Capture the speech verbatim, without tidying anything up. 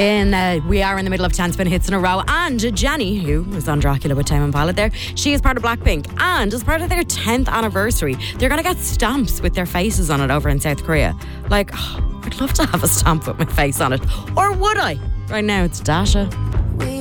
In uh, we are in the middle of ten spin hits in a row, and Jenny, who was on Dracula with Tame Impala there, she is part of Blackpink, and as part of their tenth anniversary, they're going to get stamps with their faces on it over in South Korea. Like, oh, I'd love to have a stamp with my face on it, or would I? Right now, it's Dasha.